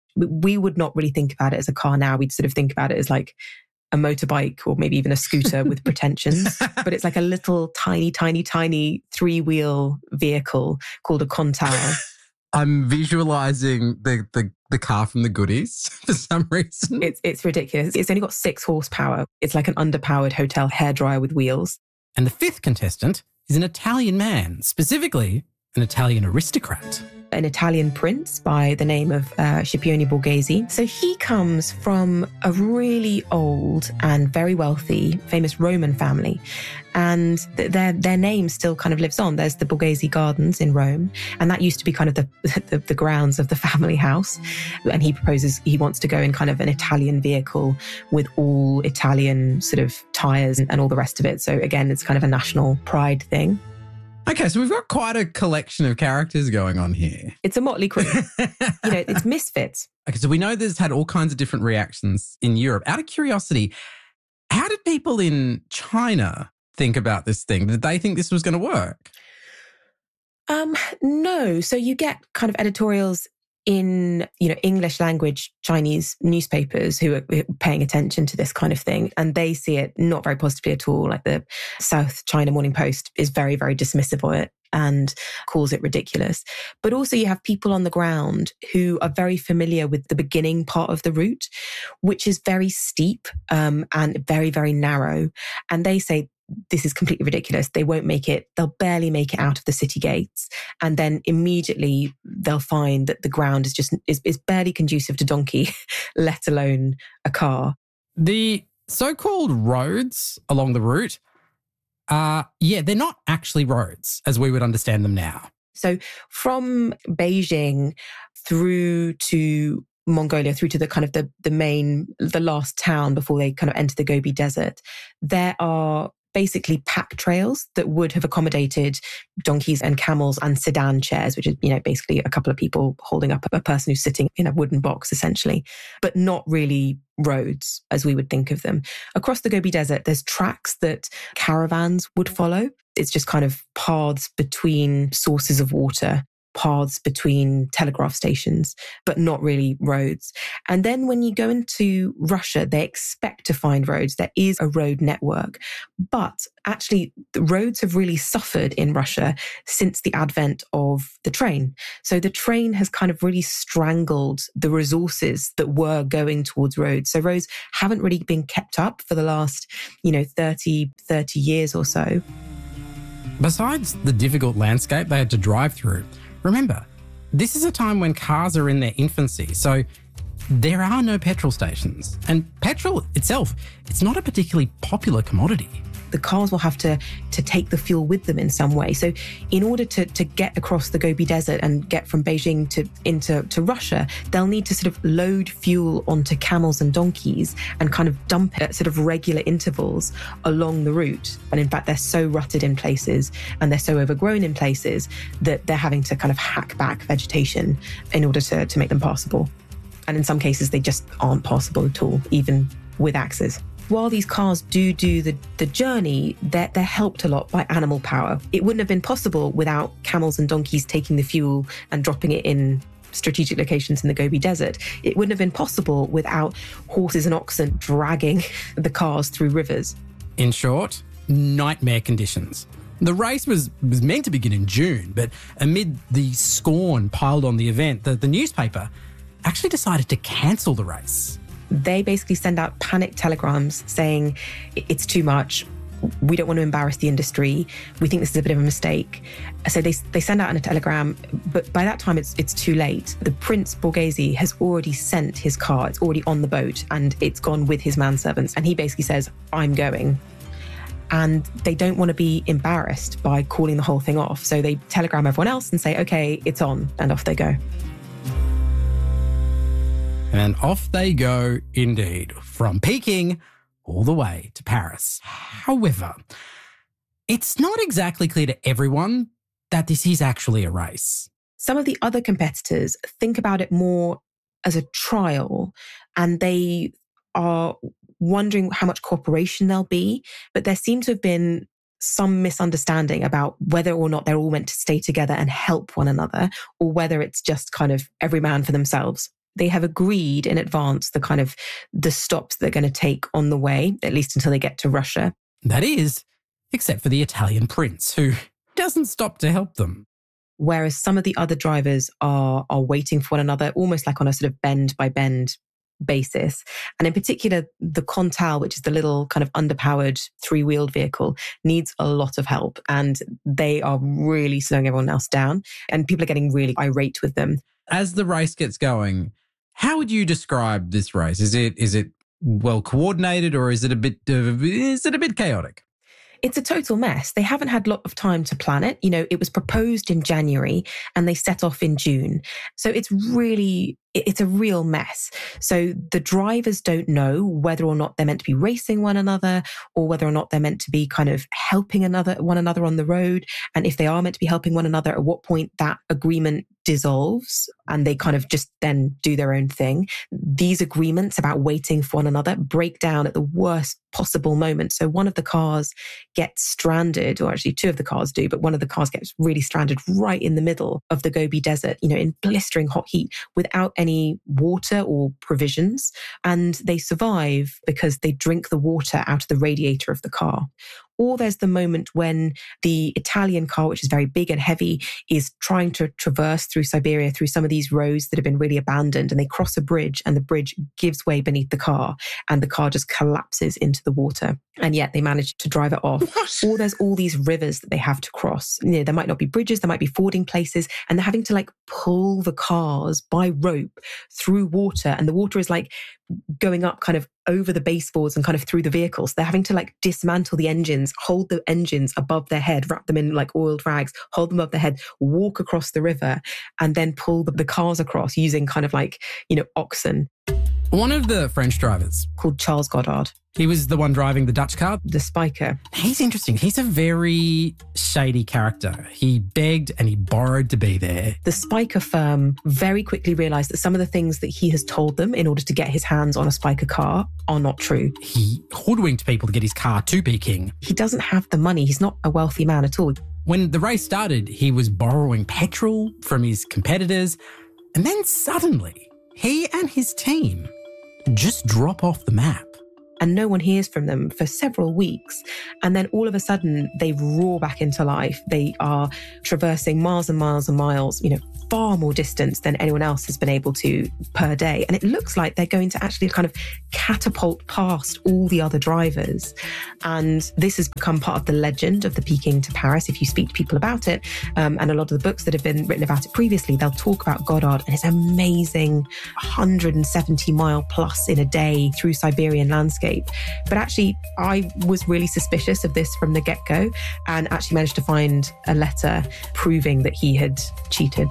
We would not really think about it as a car now. We'd sort of think about it as like a motorbike or maybe even a scooter with pretensions. But it's like a little tiny, tiny, tiny three-wheel vehicle called a Contao. I'm visualizing the, the, the car from the Goodies for some reason. It's, it's ridiculous. It's only got six horsepower. It's like an underpowered hotel hairdryer with wheels. And the fifth contestant is an Italian man, specifically an Italian aristocrat. An Italian prince by the name of uh, Scipione Borghese. So he comes from a really old and very wealthy, famous Roman family. And th- their their name still kind of lives on. There's the Borghese Gardens in Rome. And that used to be kind of the, the, the grounds of the family house. And he proposes, he wants to go in kind of an Italian vehicle with all Italian sort of tyres and, and all the rest of it. So again, it's kind of a national pride thing. Okay, so we've got quite a collection of characters going on here. It's a motley crew. You know, it's misfits. Okay, so we know this had all kinds of different reactions in Europe. Out of curiosity, how did people in China think about this thing? Did they think this was going to work? Um, no. So you get kind of editorials in, you know, English language Chinese newspapers who are paying attention to this kind of thing, and they see it not very positively at all. Like the South China Morning Post is very, very dismissive of it and calls it ridiculous. But also you have people on the ground who are very familiar with the beginning part of the route, which is very steep um, and very, very narrow. And they say, this is completely ridiculous. They won't make it. They'll barely make it out of the city gates. And then immediately they'll find that the ground is just, is, is barely conducive to donkey, let alone a car. The so-called roads along the route, uh, yeah, they're not actually roads as we would understand them now. So from Beijing through to Mongolia, through to the kind of the, the main, the last town before they kind of enter the Gobi Desert, there are basically pack trails that would have accommodated donkeys and camels and sedan chairs, which is, you know, basically a couple of people holding up a person who's sitting in a wooden box, essentially, but not really roads as we would think of them. Across the Gobi Desert, there's tracks that caravans would follow. It's just kind of paths between sources of water, paths between telegraph stations, but not really roads. And then when you go into Russia, they expect to find roads. There is a road network, but actually the roads have really suffered in Russia since the advent of the train. So the train has kind of really strangled the resources that were going towards roads. So roads haven't really been kept up for the last, you know, thirty, thirty years or so. Besides the difficult landscape they had to drive through, remember, this is a time when cars are in their infancy, so there are no petrol stations. And petrol itself, it's not a particularly popular commodity. The cars will have to, to take the fuel with them in some way. So in order to, to get across the Gobi Desert and get from Beijing to into to Russia, they'll need to sort of load fuel onto camels and donkeys and kind of dump it at sort of regular intervals along the route. And in fact, they're so rutted in places and they're so overgrown in places that they're having to kind of hack back vegetation in order to, to make them passable. And in some cases, they just aren't passable at all, even with axes. While these cars do do the, the journey, they're, they're helped a lot by animal power. It wouldn't have been possible without camels and donkeys taking the fuel and dropping it in strategic locations in the Gobi Desert. It wouldn't have been possible without horses and oxen dragging the cars through rivers. In short, nightmare conditions. The race was, was meant to begin in June, but amid the scorn piled on the event, the, the newspaper actually decided to cancel the race. They basically send out panic telegrams saying it's too much. We don't want to embarrass the industry. We think this is a bit of a mistake. So they they send out a telegram, but by that time it's it's too late. The Prince Borghese has already sent his car. It's already on the boat and it's gone with his manservants. And he basically says, I'm going. And they don't want to be embarrassed by calling the whole thing off. So they telegram everyone else and say, okay, it's on. And off they go. And off they go indeed, from Peking all the way to Paris. However, it's not exactly clear to everyone that this is actually a race. Some of the other competitors think about it more as a trial, and they are wondering how much cooperation there'll be. But there seems to have been some misunderstanding about whether or not they're all meant to stay together and help one another, or whether it's just kind of every man for themselves. They have agreed in advance the kind of the stops they're going to take on the way, at least until they get to Russia. That is, except for the Italian prince, who doesn't stop to help them. Whereas some of the other drivers are are waiting for one another, almost like on a sort of bend by bend basis. And in particular, the Contal, which is the little kind of underpowered three-wheeled vehicle, needs a lot of help. And they are really slowing everyone else down. And people are getting really irate with them. As the race gets going, how would you describe this race? Is it is it well coordinated, or is it a bit uh, is it a bit chaotic? It's a total mess. They haven't had a lot of time to plan it. You know, it was proposed in January and they set off in June. So it's really, it's a real mess. So the drivers don't know whether or not they're meant to be racing one another, or whether or not they're meant to be kind of helping another one another on the road. And if they are meant to be helping one another, at what point that agreement dissolves and they kind of just then do their own thing. These agreements about waiting for one another break down at the worst possible moment. So one of the cars gets stranded, or actually two of the cars do, but one of the cars gets really stranded right in the middle of the Gobi Desert, you know, in blistering hot heat without any water or provisions. And they survive because they drink the water out of the radiator of the car. Or there's the moment when the Italian car, which is very big and heavy, is trying to traverse through Siberia, through some of these roads that have been really abandoned, and they cross a bridge and the bridge gives way beneath the car and the car just collapses into the water. And yet they manage to drive it off. What? Or there's all these rivers that they have to cross. You know, there might not be bridges, there might be fording places, and they're having to like pull the cars by rope through water. And the water is like going up kind of over the baseboards and kind of through the vehicles. They're having to like dismantle the engines, hold the engines above their head, wrap them in like oiled rags, hold them above their head, walk across the river, and then pull the, the cars across using kind of like, you know, oxen. One of the French drivers, called Charles Goddard. He was the one driving the Dutch car? The Spiker. He's interesting. He's a very shady character. He begged and he borrowed to be there. The Spiker firm very quickly realised that some of the things that he has told them in order to get his hands on a Spiker car are not true. He hoodwinked people to get his car to Peking. He doesn't have the money. He's not a wealthy man at all. When the race started, he was borrowing petrol from his competitors. And then suddenly, he and his team just drop off the map. And no one hears from them for several weeks. And then all of a sudden, they roar back into life. They are traversing miles and miles and miles, you know, far more distance than anyone else has been able to per day. And it looks like they're going to actually kind of catapult past all the other drivers. And this has become part of the legend of the Peking to Paris. If you speak to people about it, um, and a lot of the books that have been written about it previously, they'll talk about Goddard and his amazing one hundred seventy mile plus in a day through Siberian landscape. But actually, I was really suspicious of this from the get-go and actually managed to find a letter proving that he had cheated.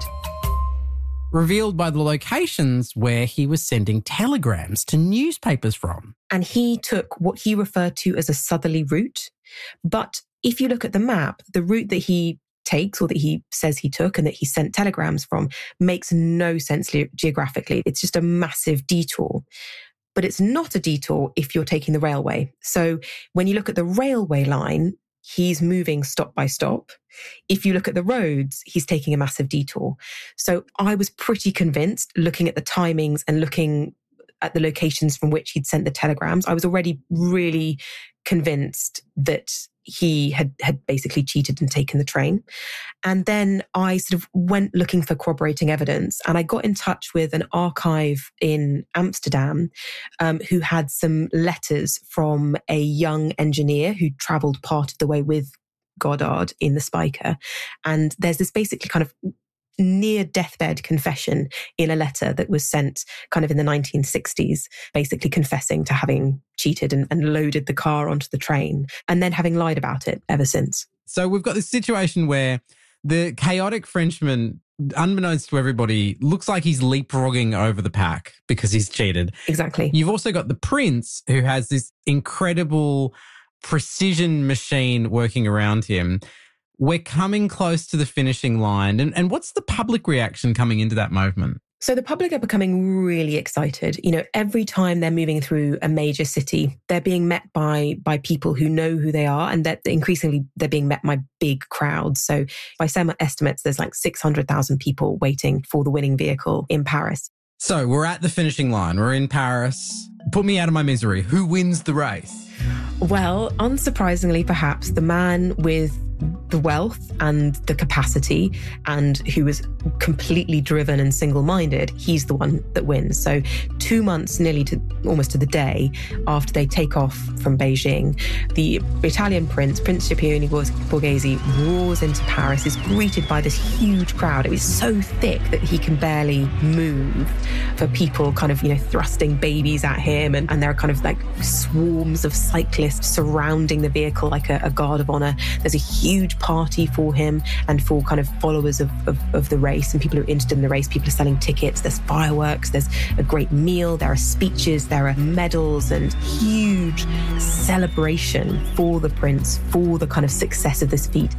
Revealed by the locations where he was sending telegrams to newspapers from. And he took what he referred to as a southerly route. But if you look at the map, the route that he takes or that he says he took and that he sent telegrams from makes no sense geographically. It's just a massive detour. But it's not a detour if you're taking the railway. So when you look at the railway line, he's moving stop by stop. If you look at the roads, he's taking a massive detour. So I was pretty convinced, looking at the timings and looking at the locations from which he'd sent the telegrams, I was already really convinced that he had, had basically cheated and taken the train. And then I sort of went looking for corroborating evidence, and I got in touch with an archive in Amsterdam um, who had some letters from a young engineer who travelled part of the way with Goddard in the Spiker. And there's this basically kind of near deathbed confession in a letter that was sent kind of in the nineteen sixties, basically confessing to having cheated and, and loaded the car onto the train and then having lied about it ever since. So we've got this situation where the chaotic Frenchman, unbeknownst to everybody, looks like he's leapfrogging over the pack because he's cheated. Exactly. You've also got the prince who has this incredible precision machine working around him. We're coming close to the finishing line. And, and what's the public reaction coming into that movement? So the public are becoming really excited. You know, every time they're moving through a major city, they're being met by by people who know who they are, and that increasingly they're being met by big crowds. So by some estimates, there's like six hundred thousand people waiting for the winning vehicle in Paris. So we're at the finishing line. We're in Paris. Put me out of my misery. Who wins the race? Well, unsurprisingly, perhaps the man with the wealth and the capacity and who is completely driven and single-minded, he's the one that wins. So two months nearly to almost to the day after they take off from Beijing, the Italian prince, Prince Scipione Borghese, roars into Paris, is greeted by this huge crowd. It was so thick that he can barely move, for people kind of, you know, thrusting babies at him, and, and there are kind of like swarms of cyclists surrounding the vehicle like a, a guard of honor. There's a huge party for him and for kind of followers of, of, of the race and people who are interested in the race. People are selling tickets, there's fireworks, there's a great meal, there are speeches, there are medals and huge celebration for the prince, for the kind of success of this feat.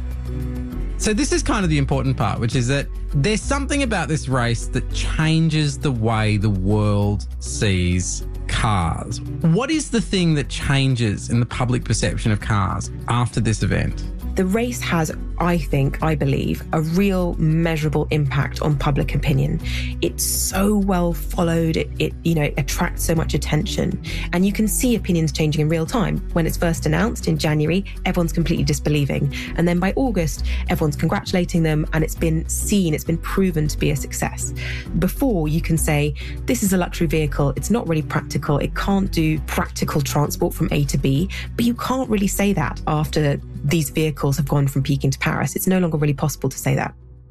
So this is kind of the important part, which is that there's something about this race that changes the way the world sees cars. What is the thing that changes in the public perception of cars after this event? The race has, I think, I believe, a real measurable impact on public opinion. It's so well followed, it, it you know, it attracts so much attention. And you can see opinions changing in real time. When it's first announced in January, everyone's completely disbelieving. And then by August, everyone's congratulating them, and it's been seen, it's been proven to be a success. Before, you can say, this is a luxury vehicle, it's not really practical, it can't do practical transport from A to B, but you can't really say that after these vehicles have gone from Peking to Paris. It's no longer really possible to say that.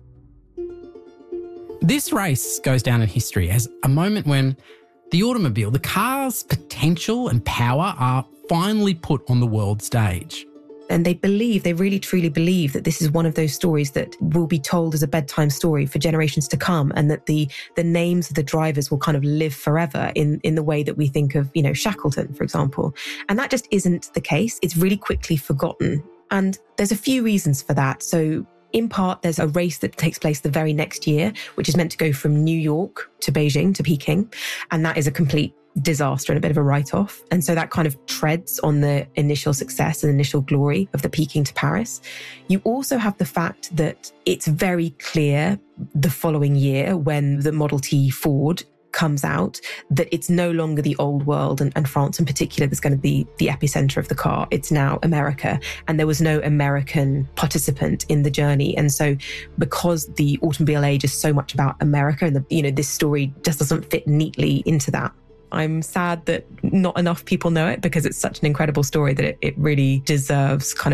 This race goes down in history as a moment when the automobile, the car's potential and power are finally put on the world stage. And they believe, they really truly believe that this is one of those stories that will be told as a bedtime story for generations to come, and that the the names of the drivers will kind of live forever in, in the way that we think of, you know, Shackleton, for example. And that just isn't the case. It's really quickly forgotten. And there's a few reasons for that. So in part, there's a race that takes place the very next year, which is meant to go from New York to Beijing to Peking. And that is a complete disaster and a bit of a write-off. And so that kind of treads on the initial success and initial glory of the Peking to Paris. You also have the fact that it's very clear the following year, when the Model T Ford comes out, that it's no longer the old world, and, and France in particular that's going to be the epicenter of the car. It's now America, and there was no American participant in the journey. And so because the automobile age is so much about America, and the, you know, this story just doesn't fit neatly into that. I'm sad that not enough people know it, because it's such an incredible story that it, it really deserves kind of